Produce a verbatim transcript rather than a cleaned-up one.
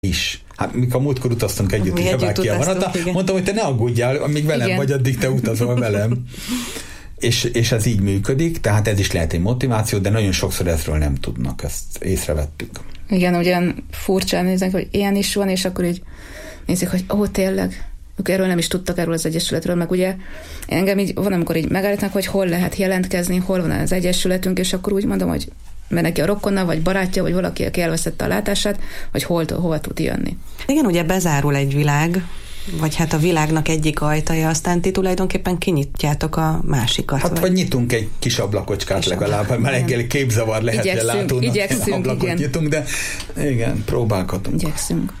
is. Hát mikor múltkor utaztunk együtt Szlovákiában, mondtam, hogy te ne aggódjál, amíg velem igen. vagy, addig te utazol velem. És, és ez így működik, tehát ez is lehet egy motiváció, de nagyon sokszor ezről nem tudnak, ezt észrevettük. Igen, ugyan furcsán néznek, hogy ilyen is van, és akkor így nézik, hogy ó, tényleg, ők erről nem is tudtak, erről az egyesületről, meg ugye engem így van, amikor így megállítnak, hogy hol lehet jelentkezni, hol van az egyesületünk, és akkor úgy mondom, hogy mert neki a rokonna, vagy barátja, vagy valaki, aki elveszette a látását, hogy hol, hova tud jönni. Igen, ugye bezárul egy világ, vagy hát a világnak egyik ajtaja, aztán ti tulajdonképpen kinyitjátok a másikat. Hát vagy, vagy nyitunk egy kis ablakocskát kis legalább, ablak. Mert reggel képzavar lehet, hogy látónak igyekszünk, ablakot igen. nyitunk, de igen, próbálkozunk. Igyekszünk.